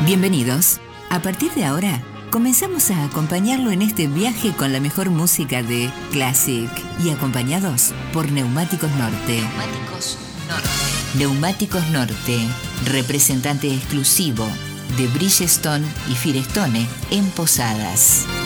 Bienvenidos. A partir de ahora, comenzamos a acompañarlo en este viaje con la mejor música de Classic y acompañados por Neumáticos Norte. Neumáticos Norte. Neumáticos Norte, representante exclusivo de Bridgestone y Firestone en Posadas.